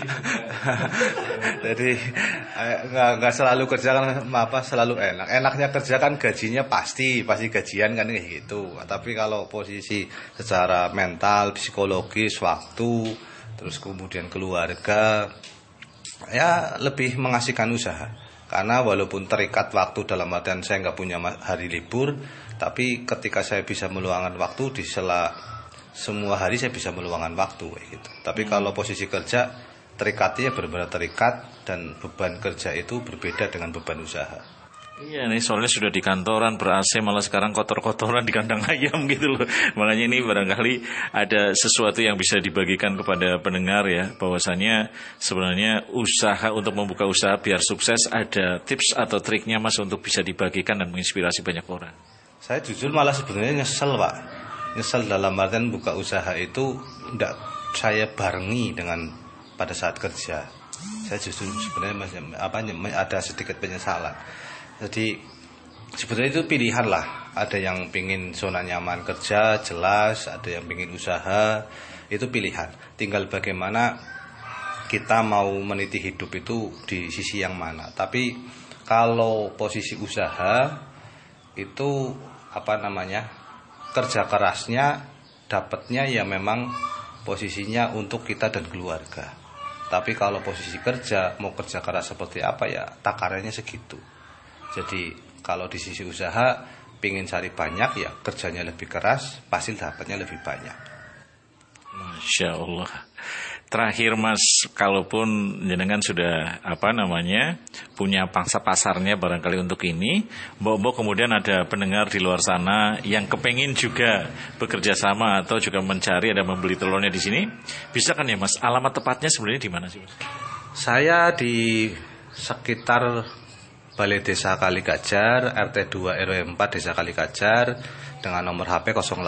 Jadi nggak selalu kerja kan selalu enak. Enaknya kerja kan gajinya pasti gajian kan kayak gitu. Tapi kalau posisi secara mental, psikologis, waktu, terus kemudian keluarga, ya lebih mengasihkan usaha. Karena walaupun terikat waktu dalam artian saya nggak punya hari libur, tapi ketika saya bisa meluangkan waktu di sela semua hari saya bisa meluangkan waktu kayak gitu. Tapi kalau posisi kerja terikatnya benar-benar terikat dan beban kerja itu berbeda dengan beban usaha. Iya nih, soalnya sudah di kantoran ber-AC malah sekarang kotor-kotoran di kandang ayam gitu loh. Makanya ini barangkali ada sesuatu yang bisa dibagikan kepada pendengar ya, bahwasanya sebenarnya usaha untuk membuka usaha biar sukses ada tips atau triknya Mas untuk bisa dibagikan dan menginspirasi banyak orang. Saya jujur malah sebenarnya nyesel Pak. Nyesel dalam artian buka usaha itu tidak saya barengi dengan pada saat kerja. Saya justru sebenarnya ada sedikit penyesalan. Jadi sebenarnya itu pilihan lah. Ada yang pingin zona nyaman kerja jelas, ada yang pingin usaha, itu pilihan. Tinggal bagaimana kita mau meniti hidup itu di sisi yang mana. Tapi kalau posisi usaha itu kerja kerasnya dapatnya ya memang posisinya untuk kita dan keluarga. Tapi kalau posisi kerja mau kerja keras seperti apa ya takarannya segitu. Jadi kalau di sisi usaha pingin cari banyak ya kerjanya lebih keras, pasti dapatnya lebih banyak. Masya Allah. Terakhir Mas, kalaupun jenengan sudah punya pangsa pasarnya barangkali untuk ini, mbok kemudian ada pendengar di luar sana yang kepengin juga bekerja sama atau juga mencari ada membeli telurnya di sini, bisa kan ya Mas? Alamat tepatnya sebenarnya di mana sih Mas? Saya di sekitar Balai Desa Kalikajar, RT 2 RW 4 Desa Kalikajar dengan nomor HP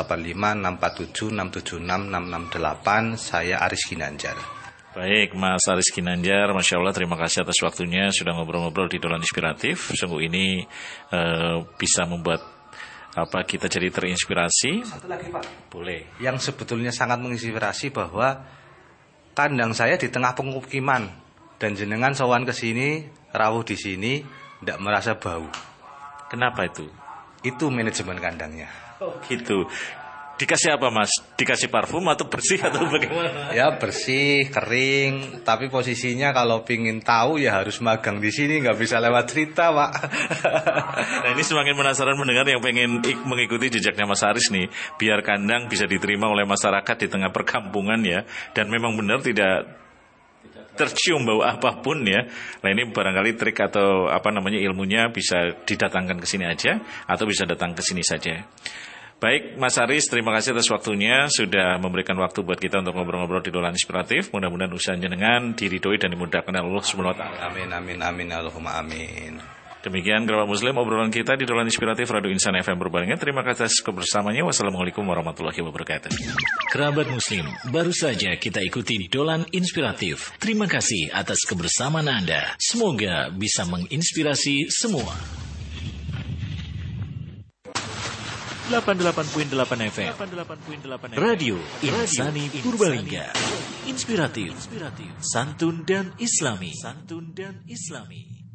085647676668. Saya Aris Ginanjar. Baik, Mas Aris Ginanjar, Masya Allah, terima kasih atas waktunya sudah ngobrol-ngobrol di Dolan Inspiratif. Sungguh ini bisa membuat kita jadi terinspirasi. Satu lagi Pak, boleh. Yang sebetulnya sangat menginspirasi bahwa kandang saya di tengah pemukiman dan jenengan sowan ke sini, rawuh di sini, tidak merasa bau. Kenapa itu? Itu manajemen kandangnya. Oh gitu. Dikasih apa Mas? Dikasih parfum atau bersih atau bagaimana? Ya bersih, kering. Tapi posisinya kalau pingin tahu ya harus magang di sini, nggak bisa lewat cerita Pak. Nah ini semakin penasaran mendengar yang pengen mengikuti jejaknya Mas Aris nih, biar kandang bisa diterima oleh masyarakat di tengah perkampungan ya. Dan memang benar tidak tercium bau apapun ya. Nah ini barangkali trik atau ilmunya bisa didatangkan ke sini aja atau bisa datang ke sini saja. Baik Mas Aris, terima kasih atas waktunya sudah memberikan waktu buat kita untuk ngobrol-ngobrol di Dolan Inspiratif. Mudah-mudahan usaha jenengan diridhoi dan dimudahkan oleh Allah Subhanahu wa taala. Amin amin amin Allahumma amin. Demikian kerabat muslim obrolan kita di Dolan Inspiratif Radio Insan FM Purbalingga. Terima kasih atas kebersamaannya. Wassalamualaikum warahmatullahi wabarakatuh. Kerabat muslim, baru saja kita ikuti Dolan Inspiratif. Terima kasih atas kebersamaan Anda. Semoga bisa menginspirasi semua. 88.8 FM Radio Insani Purbalingga. Inspiratif, santun dan islami.